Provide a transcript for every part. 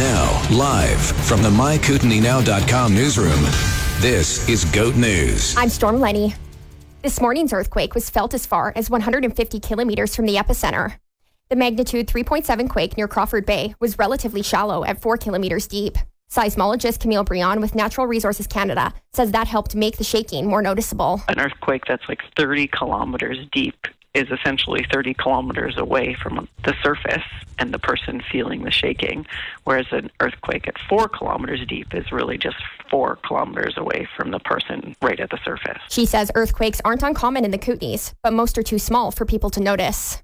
Now, live from the MyKootenaeNow.com newsroom, this is GOAT News. I'm Storm Lenny. This morning's earthquake was felt as far as 150 kilometers from the epicenter. The magnitude 3.7 quake near Crawford Bay was relatively shallow at 4 kilometers deep. Seismologist Camille Brion with Natural Resources Canada says that helped make the shaking more noticeable. An earthquake that's like 30 kilometers deep is essentially 30 kilometers away from the surface and the person feeling the shaking, whereas an earthquake at 4 kilometers deep is really just 4 kilometers away from the person right at the surface. She says earthquakes aren't uncommon in the Kootenays, but most are too small for people to notice.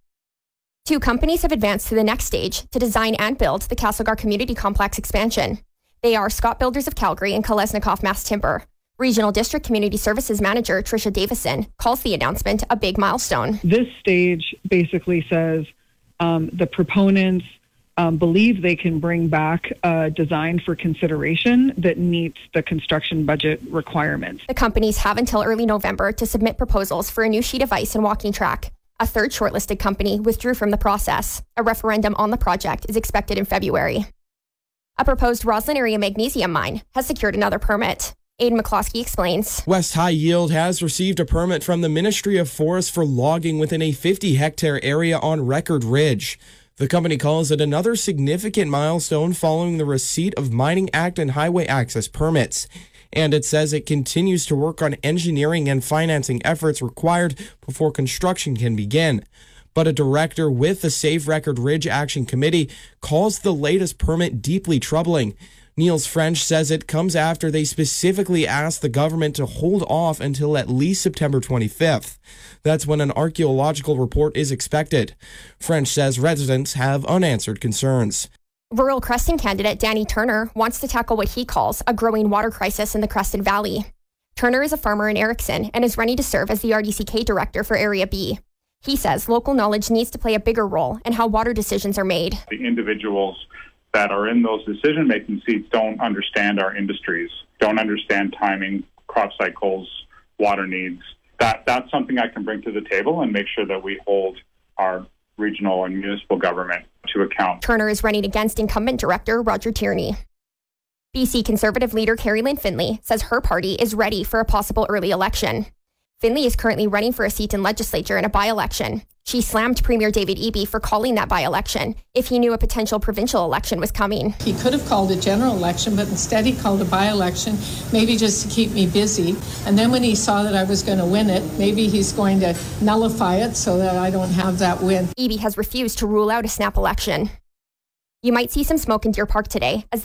2 companies have advanced to the next stage to design and build the Castlegar Community Complex expansion. They are Scott Builders of Calgary and Kolesnikov Mass Timber. Regional District Community Services Manager Tricia Davison calls the announcement a big milestone. This stage basically says the proponents believe they can bring back a design for consideration that meets the construction budget requirements. The companies have until early November to submit proposals for a new sheet of ice and walking track. A third shortlisted company withdrew from the process. A referendum on the project is expected in February. A proposed Roslyn area magnesium mine has secured another permit. Aidan McCloskey explains. West High Yield has received a permit from the Ministry of Forests for logging within a 50-hectare area on Record Ridge. The company calls it another significant milestone following the receipt of Mining Act and Highway Access permits. And it says it continues to work on engineering and financing efforts required before construction can begin. But a director with the Safe Record Ridge Action Committee calls the latest permit deeply troubling. Niels French says it comes after they specifically asked the government to hold off until at least September 25th. That's when an archaeological report is expected. French says residents have unanswered concerns. Rural Creston candidate Danny Turner wants to tackle what he calls a growing water crisis in the Creston Valley. Turner is a farmer in Erickson and is ready to serve as the RDCK director for Area B. He says local knowledge needs to play a bigger role in how water decisions are made. The individuals that are in those decision-making seats don't understand our industries, don't understand timing, crop cycles, water needs. That's something I can bring to the table and make sure that we hold our regional and municipal government to account. Turner is running against incumbent director Roger Tierney. BC Conservative leader Carrie Lynn Finley says her party is ready for a possible early election. Finley is currently running for a seat in legislature in a by-election. She slammed Premier David Eby for calling that by-election if he knew a potential provincial election was coming. He could have called a general election, but instead he called a by-election, maybe just to keep me busy. And then when he saw that I was going to win it, maybe he's going to nullify it so that I don't have that win. Eby has refused to rule out a snap election. You might see some smoke in Deer Park today as